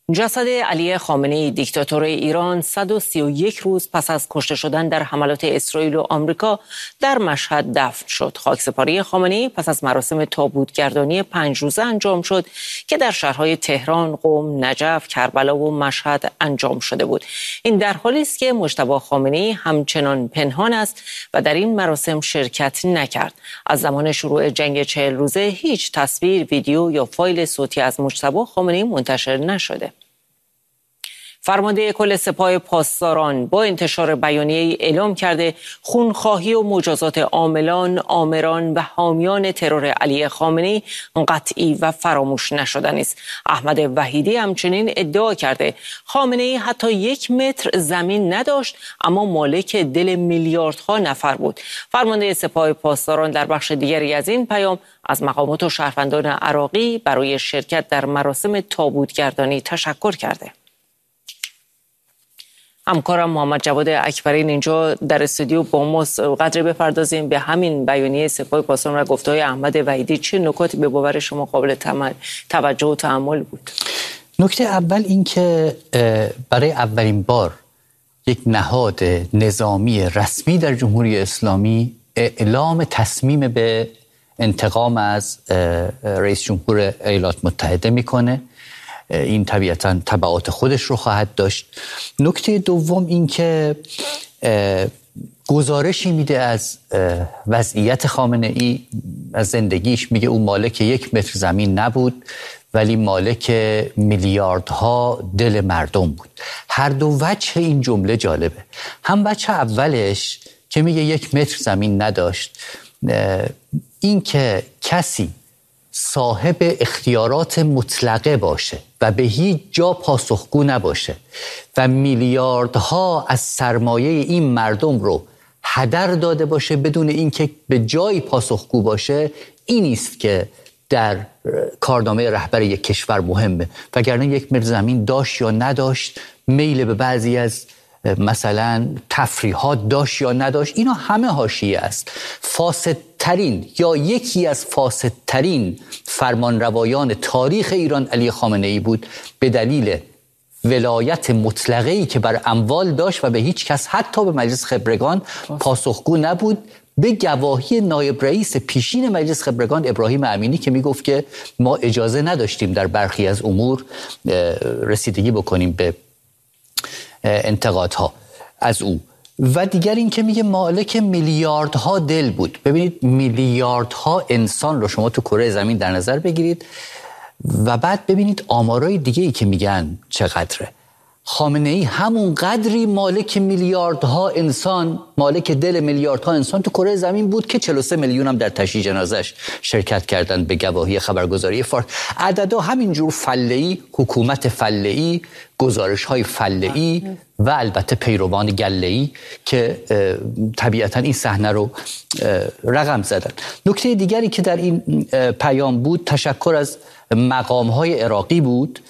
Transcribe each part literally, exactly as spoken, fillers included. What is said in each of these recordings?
جسد علی خامنه‌ای دیکتاتور ایران صد و سی و یک روز پس از کشته شدن در حملات اسرائیل و آمریکا در مشهد دفن شد. خاکسپاری خامنه‌ای پس از مراسم تابوتگردانی پنج روزه انجام شد که در شهرهای تهران، قم، نجف، کربلا و مشهد انجام شده بود. این در حالی است که مجتبی خامنه‌ای همچنان پنهان است و در این مراسم شرکت نکرد. از زمان شروع جنگ چهل روزه هیچ تصویر، ویدیو یا فایل صوتی از مجتبی خامنه‌ای منتشر نشده. فرمانده کل سپاه پاسداران با انتشار بیانیه‌ای اعلام کرده خونخواهی و مجازات عاملان، آمران و حامیان ترور علی خامنه‌ای قطعی و فراموش نشدنی است. احمد وحیدی همچنین ادعا کرده خامنه‌ای حتی یک متر زمین نداشت اما مالک دل میلیاردها نفر بود. فرمانده سپاه پاسداران در بخش دیگری از این پیام از مقامات و شهروندان عراقی برای شرکت در مراسم تابوتگردانی تشکر کرده. همکارم محمد جواد اکبرین اینجا در استودیو با ماست. قدری بپردازیم به همین بیانیه سپاه پاسداران و گفته‌های احمد وحیدی. چه نکاتی به باور شما قابل توجه و تأمل بود؟ نکته اول این که برای اولین بار یک نهاد نظامی رسمی در جمهوری اسلامی اعلام تصمیم به انتقام از رئیس جمهور ایالات متحده میکنه. این طبیعتاً تبعات خودش رو خواهد داشت. نکته دوم این که گزارشی میده از وضعیت خامنه‌ای، از زندگیش. میگه او مالک یک متر زمین نبود ولی مالک میلیاردها دل مردم بود. هر دو وجه این جمله جالبه. هم وجه اولش که میگه یک متر زمین نداشت، این که کسی صاحب اختیارات مطلقه باشه و به هیچ جا پاسخگو نباشه و میلیاردها از سرمایه این مردم رو هدر داده باشه بدون اینکه به جایی پاسخگو باشه، این است که در کارنامه رهبر یک کشور مهمه. وگرنه یک متر زمین داشت یا نداشت، میل به بعضی از مثلا تفریحات داشت یا نداشت، اینا همه حاشیه است. فاسدترین یا یکی از فاسدترین فرمانروایان تاریخ ایران علی خامنه‌ای بود به دلیل ولایت مطلقه‌ای که بر اموال داشت و به هیچ کس حتی به مجلس خبرگان پاسخگو نبود، به گواهی نایب رئیس پیشین مجلس خبرگان ابراهیم امینی که میگفت که ما اجازه نداشتیم در برخی از امور رسیدگی بکنیم به انتقادها از او. و دیگر این که میگه مالک میلیاردها دل بود. ببینید میلیاردها انسان رو شما تو کره زمین در نظر بگیرید و بعد ببینید آمارای دیگه ای که میگن چقدره. خامنه‌ای همون قدری مالک میلیاردها انسان، مالک دل میلیاردها انسان تو کره زمین بود که چهل و سه میلیون هم در تشییع جنازش شرکت کردند به گواهی خبرگزاری فارس. عددا همینجور فله‌ای، حکومت فله‌ای، گزارش‌های فله‌ای و البته پیروان گله‌ای که طبیعتاً این صحنه رو رقم زدن. نکته دیگری که در این پیام بود تشکر از مقام‌های عراقی بود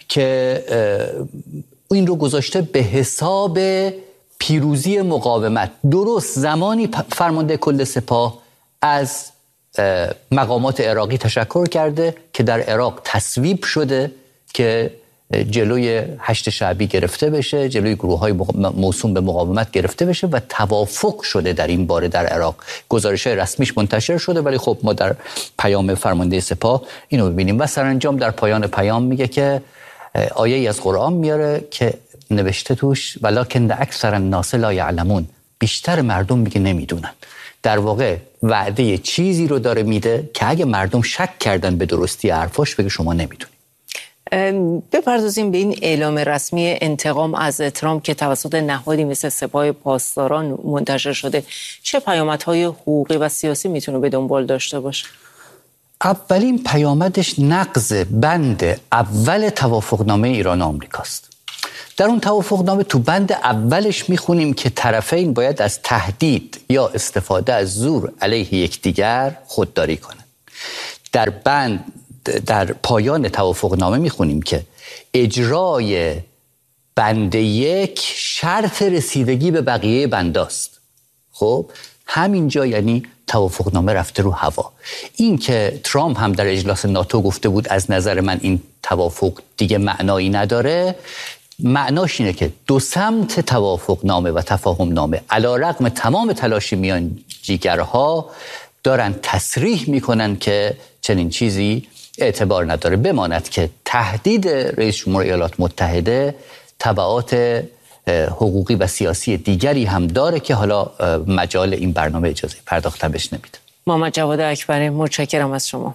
که این رو گذاشته به حساب پیروزی مقاومت. درست زمانی فرمانده کل سپاه از مقامات عراقی تشکر کرده که در عراق تصویب شده که جلوی هشت شعبی گرفته بشه، جلوی گروه‌های موسوم به مقاومت گرفته بشه و توافق شده در این باره در عراق. گزارش‌های رسمیش منتشر شده ولی خب ما در پیام فرمانده سپاه اینو ببینیم. و سرانجام در پایان پیام میگه که آیه‌ای از قرآن میاره که نوشته توش ولکن اکثر الناس لا یعلمون، بیشتر مردم میگه نمیدونن. در واقع وعده چیزی رو داره میده که اگه مردم شک کردن به درستی حرفاش بگه شما نمیدونید. بپردازیم به این اعلام رسمی انتقام از ترامپ که توسط نهادی مثل سپاه پاسداران منتشر شده. چه پیامدهای حقوقی و سیاسی میتونه به دنبال داشته باشه؟ اولین پیامدش نقض بند اول توافقنامه ایران و آمریکاست. در اون توافقنامه تو بند اولش میخونیم که طرفین باید از تهدید یا استفاده از زور علیه یکدیگر خودداری کنند. در بند در پایان توافقنامه میخونیم که اجرای بند یک شرط رسیدگی به بقیه بنداست. خب همینجا یعنی توافقنامه رفته رو هوا. این که ترامپ هم در اجلاس ناتو گفته بود از نظر من این توافق دیگه معنایی نداره، معناش اینه که دو سمت توافق نامه و تفاهم نامه علیرغم تمام تلاش میانجیگرها دارن تصریح میکنن که چنین چیزی اعتبار نداره. بماند که تهدید رئیس جمهور ایالات متحده تبعات حقوقی و سیاسی دیگری هم داره که حالا مجال این برنامه اجازه پرداختن بهش نمیده. محمد جواد اکبری، متشکرم از شما.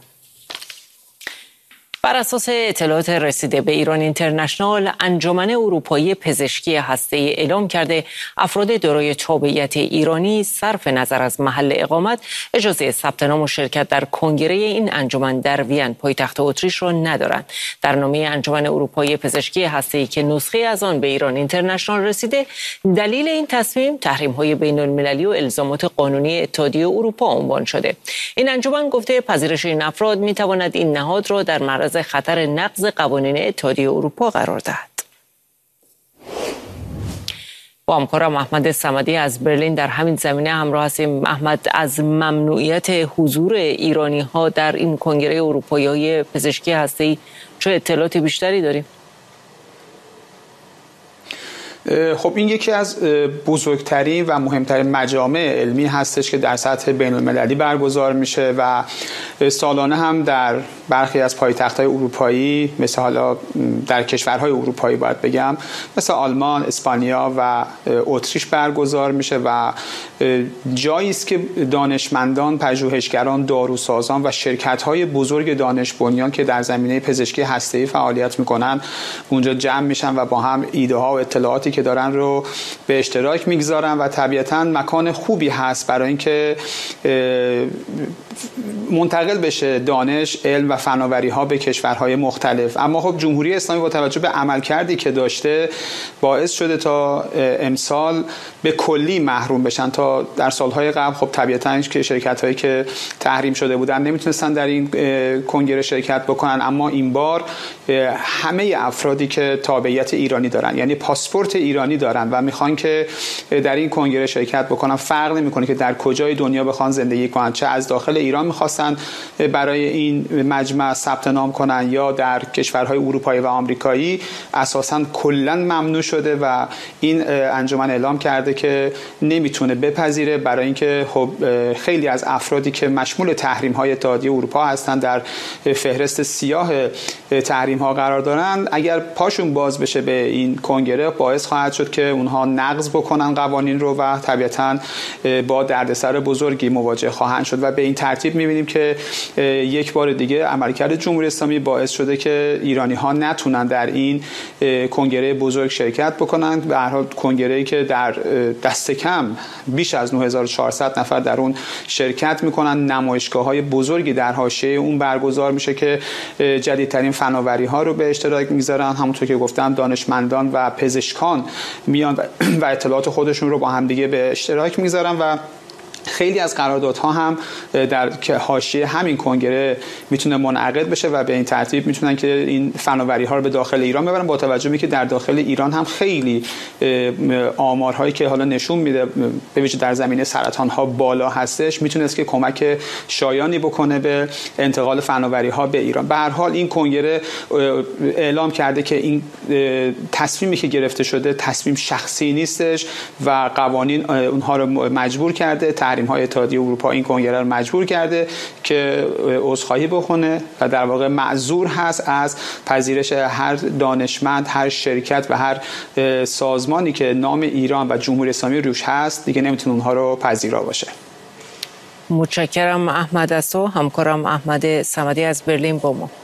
بر اساس اطلاعات رسیده به ایران اینترنشنال، انجمن اروپایی پزشکی هسته‌ای اعلام کرده افراد دارای تابعیت ایرانی صرف نظر از محل اقامت اجازه ثبت نام و شرکت در کنگره این انجمن در وین پایتخت اتریش را ندارند. در نامه انجمن اروپایی پزشکی هسته‌ای که نسخه از آن به ایران اینترنشنال رسیده، دلیل این تصمیم تحریم‌های بین‌المللی و الزامات قانونی اتحادیه اروپا عنوان شده. این انجمن گفته پذیرش این افراد می‌تواند این نهاد را در معرض خطر نقض قوانین اتحادیه اروپا قرار دهد. با همکارم احمد صمدی از برلین در همین زمینه همراه هستیم. احمد، از ممنوعیت حضور ایرانی ها در این کنگره اروپایی پزشکی هسته‌ای چه اطلاعات بیشتری داریم؟ خب این یکی از بزرگترین و مهمترین مجامع علمی هستش که در سطح بین المللی برگزار میشه و سالانه هم در برخی از پایتخت‌های اروپایی، مثل حالا در کشورهای اروپایی باید بگم، مثل آلمان، اسپانیا و اتریش برگزار میشه و جایی است که دانشمندان، پژوهشگران، داروسازان و شرکت‌های بزرگ دانش بنیان که در زمینه پزشکی هسته‌ای فعالیت میکنن اونجا جمع میشن و با هم ایده ها و اطلاعاتی که دارن رو به اشتراک میگذارن و طبیعتاً مکان خوبی هست برای اینکه منتقل بشه دانش، علم و فناوری ها به کشورهای مختلف. اما خب جمهوری اسلامی با توجه به عملکردی که داشته باعث شده تا امسال به کلی محروم بشن. تا در سالهای قبل خب طبیعتاً که شرکت هایی که تحریم شده بودن نمیتونستن در این کنگره شرکت بکنن، اما این بار همه افرادی که تابعیت ایرانی دارن، یعنی پاسپورت ایرانی دارن و میخوان که در این کنگره شرکت بکنن، فرق نمیکنه که در کجای دنیا بخوان زندگی کنن، چه از داخل ایران میخواستن برای این مجمع ثبت نام کنن یا در کشورهای اروپایی و آمریکایی، اساساً کلاً ممنوع شده و این انجمن اعلام کرده که نمیتونه بپذیره، برای اینکه خب خیلی از افرادی که مشمول تحریم های اتحادیه اروپا هستن، در فهرست سیاه تحریم ها قرار دارن، اگر پاشون باز بشه به این کنگره باعث خواهد شد که اونها نقض بکنن قوانین رو و طبیعتاً با دردسر بزرگی مواجه خواهند شد و به این ترتیب می‌بینیم که یک بار دیگه عملکرد جمهوری اسلامی باعث شده که ایرانی ها نتونن در این کنگره بزرگ شرکت بکنن. به هر حال کنگره‌ای که در دست کم بیش از نه هزار و چهارصد نفر در اون شرکت میکنن، نمایشگاه‌های بزرگی در حاشیه اون برگزار میشه که جدیدترین فناوری‌ها رو به اشتراک میذارن. همونطور که گفتم دانشمندان و پزشکان میان و اطلاعات خودشون رو با هم دیگه به اشتراک میذارن و خیلی از قراردادها هم در حاشیه همین کنگره میتونه منعقد بشه و به این ترتیب میتونن که این فناوری ها رو به داخل ایران ببرن، با توجه به که در داخل ایران هم خیلی آمارهایی که حالا نشون میده به ویژه در زمینه سرطان ها بالا هستش، میتونست که کمک شایانی بکنه به انتقال فناوری ها به ایران. به هر حال این کنگره اعلام کرده که این تصمیمی که گرفته شده تصمیم شخصی نیستش و قوانین اونها رو مجبور کرده، تحریم های اتحادیه اروپا این کنگره رو مجبور کرده که عذرخواهی بکنه و در واقع معذور هست از پذیرش هر دانشمند، هر شرکت و هر سازمانی که نام ایران و جمهوری اسلامی روش هست، دیگه نمیتونه اونها رو پذیرا باشه. متشکرم احمد از تو. همکارم احمد صمدی از برلین با ما.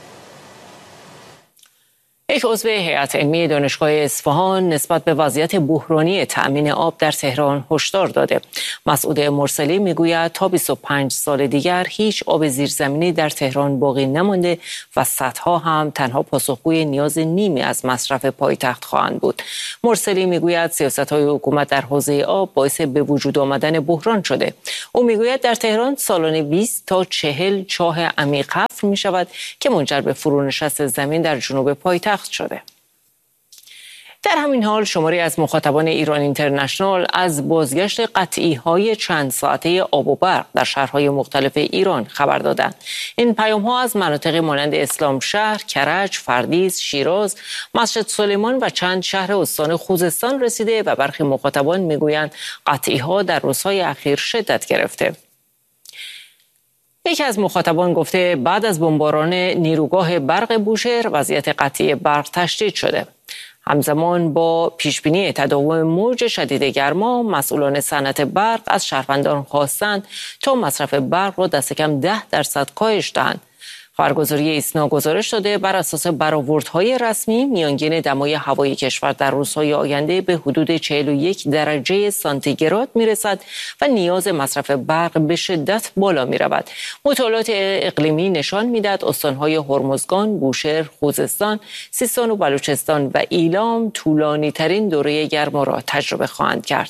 یک عضو هیئت علمی دانشگاه اصفهان نسبت به وضعیت بحرانی تأمین آب در تهران هشدار داده. مسعود مرسلی میگوید تا بیست و پنج سال دیگر هیچ آب زیرزمینی در تهران باقی نمانده و سدها هم تنها پاسخگوی نیاز نیمی از مصرف پایتخت خواهند بود. مرسلی میگوید سیاست‌های حکومت در حوزه آب باعث به وجود آمدن بحران شده. او میگوید در تهران سالانه بیست تا چهل چاه عمیق حفر می‌شود که منجر به فرونشست زمین در جنوب پایتخت شده. در همین حال شماری از مخاطبان ایران اینترنشنال از بازگشت قطعی های چند ساعته آب و برق در شهرهای مختلف ایران خبر دادند. این پیام ها از مناطق مانند اسلام شهر، کرج، فردیس، شیراز، مسجد سلیمان و چند شهر استان خوزستان رسیده و برخی مخاطبان میگویند قطعی ها در روزهای اخیر شدت گرفته. یکی از مخاطبان گفته بعد از بمباران نیروگاه برق بوشهر وضعیت قطعی برق تشدید شده. همزمان با پیشبینی تداوم موج شدید گرما، مسئولان صنعت برق از شهروندان خواستند تا مصرف برق را دست کم ده درصد کاهش دهند. خبرگزاری ایسنا گزارش داده بر اساس برآوردهای رسمی میانگین دمای هوای کشور در روزهای آینده به حدود چهل و یک درجه سانتیگراد میرسد و نیاز مصرف برق به شدت بالا می رود. مطالعات اقلیمی نشان میدهد استانهای هرمزگان، بوشهر، خوزستان، سیستان و بلوچستان و ایلام طولانی ترین دوره گرما را تجربه خواهند کرد.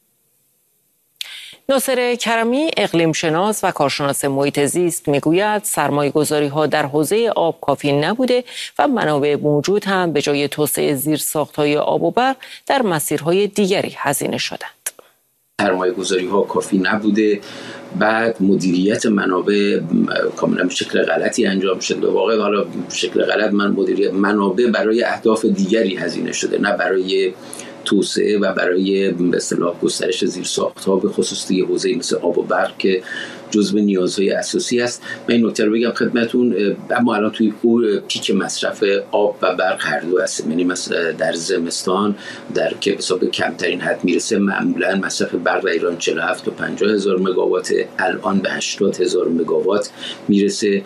ناصر کرمی اقلیم شناس و کارشناس محیط زیست میگوید سرمایه‌گذاری ها در حوزه آب کافی نبوده و منابع موجود هم به جای توسعه زیرساخت‌های آب و برق در مسیرهای دیگری هزینه شدند. سرمایه‌گذاری ها کافی نبوده، بعد مدیریت منابع کاملا به شکل غلطی انجام شده. به واقع حالا به شکل غلط من مدیریت منابع برای اهداف دیگری هزینه شده، نه برای توسعه و برای به اصطلاح گسترش زیرساخت‌ها، به خصوص توی حوزه مثل آب و برق که جزو نیازهای اساسی است. من این نکته رو بگم خدمتتون، اما الان توی پیک مصرف آب و برق هر دو هستیم. یعنی مثلا در زمستان در که حساب کمترین حد میرسه معمولا مصرف برق در ایران چهل و هفت تا پنجاه هزار مگاوات، الان به هشتاد هزار مگاوات میرسه.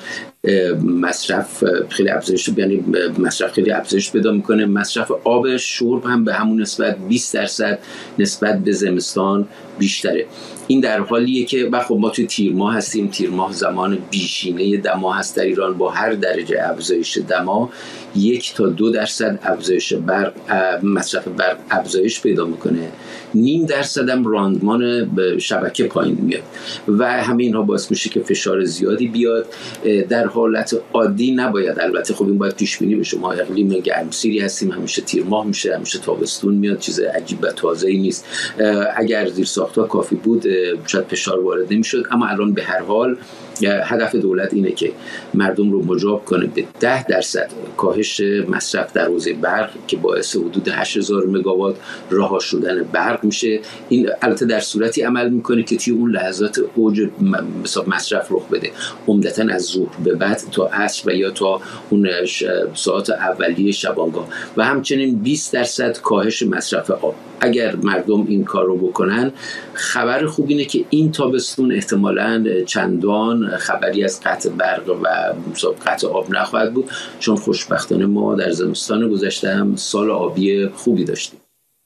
مصرف خیلی افزایش یعنی مصرف خیلی افزایش پیدا میکنه. مصرف آب شرب هم به همون نسبت بیست درصد نسبت به زمستان بیشتره. این در حالیه که خب ما توی تیر ماه هستیم. تیر ماه زمان بیشینه دما هست در ایران. با هر درجه افزایش دما یک تا دو درصد افزایش برق مصرف برق افزایش پیدا میکنه. نیم درصد هم راندمان شبکه پایین میاد و همه اینها باعث میشه که فشار زیادی بیاد. در حالت عادی نباید، البته خب این باید پیش بینی بشه، ما اقلیم گرمسیری هستیم، همیشه تیر ماه میشه، همیشه تابستون میاد، چیز عجیب و تازه‌ای نیست. اگر زیرساخت‌ها کافی بود شاید فشار وارد نمیشد، اما الان به هر حال هدف دولت اینه که مردم رو مجاب کنه به ده درصد کاهش مصرف در حوزه برق که باعث حدود هشت هزار مگاوات رها شدن برق میشه. این البته در صورتی عمل میکنه که توی اون لحظات اوج مصرف رخ بده، عمدتاً از ظهر به بعد تا عصر و یا تا اون ساعات اولیه شبانگاه، و همچنین بیست درصد کاهش مصرف آب. اگر مردم این کار رو بکنن، خبر خوب اینه که این تابستون احتمالاً چندان خبری از قطع برق و قطع آب نخواهد بود، چون خوشبختانه ما در زمستان گذشته هم سال آبی خوبی داشتیم.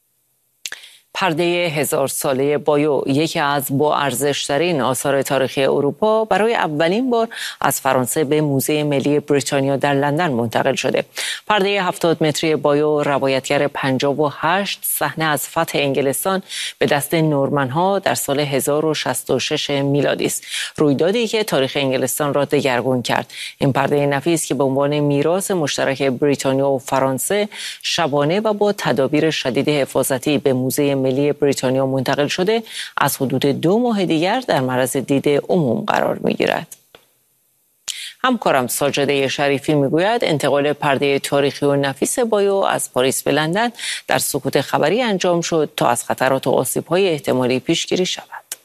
پرده هزار ساله بایو، یکی از با ارزش‌ترین آثار تاریخی اروپا، برای اولین بار از فرانسه به موزه ملی بریتانیا در لندن منتقل شده. پرده هفتاد متری بایو روایتگر پنجاه و هشت صحنه از فتح انگلستان به دست نورمن‌ها در سال هزار و شصت و شش میلادی است. رویدادی که تاریخ انگلستان را دگرگون کرد. این پرده نفیس که به عنوان میراث مشترک بریتانیا و فرانسه شبانه و با تدابیر شدید حفاظتی به موزه ملی بریتانیا منتقل شده، از حدود دو ماه دیگر در معرض دید عموم قرار می‌گیرد. همکارم ساجده شریفی میگوید انتقال پرده تاریخی و نفیس بایو از پاریس به لندن در سکوت خبری انجام شد تا از خطرات و آسیب‌های احتمالی پیشگیری شود.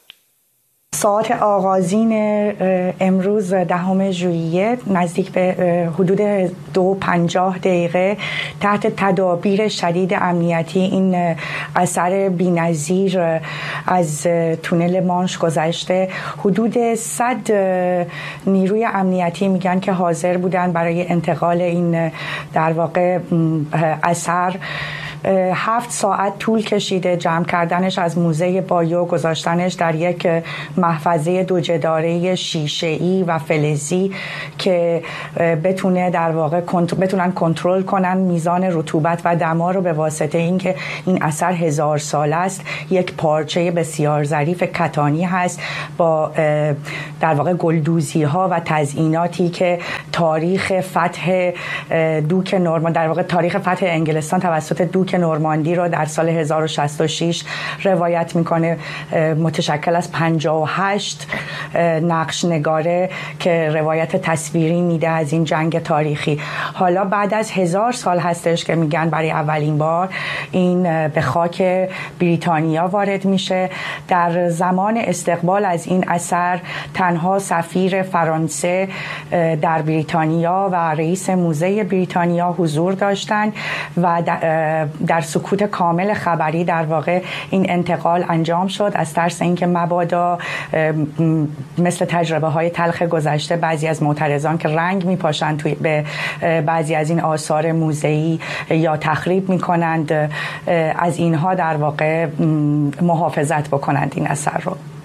ساعت آغازین امروز دهم ژوئیه نزدیک به حدود دو و پنجاه دقیقه تحت تدابیر شدید امنیتی این اثر بی‌نظیر از تونل مانش گذشته. حدود صد نیروی امنیتی میگن که حاضر بودن برای انتقال این در واقع اثر. هفت ساعت طول کشیده جمع کردنش از موزه بایو، گذاشتنش در یک محفظه دو جداره شیشه‌ای و فلزی که بتونه در واقع بتونن کنترل کنن میزان رطوبت و دما رو به واسطه اینکه این اثر هزار سال است. یک پارچه بسیار ظریف کتانی هست با در واقع گلدوزی ها و تزییناتی که تاریخ فتح دوک نورمان، در واقع تاریخ فتح انگلستان توسط دوک نورماندی رو در سال هزار و شصت و شش روایت میکنه، متشکل از پنجاه و هشت نقش نگاره که روایت تصویری میده از این جنگ تاریخی. حالا بعد از هزار سال هستش که میگن برای اولین بار این به خاک بریتانیا وارد میشه. در زمان استقبال از این اثر تنها سفیر فرانسه در بریتانیا و رئیس موزه بریتانیا حضور داشتند و در سکوت کامل خبری در واقع این انتقال انجام شد، از ترس اینکه مبادا مثل تجربه های تلخ گذشته بعضی از معترضان که رنگ میپاشند توی به بعضی از این آثار موزه‌ای یا تخریب میکنند، از اینها در واقع محافظت بکنند این اثر رو.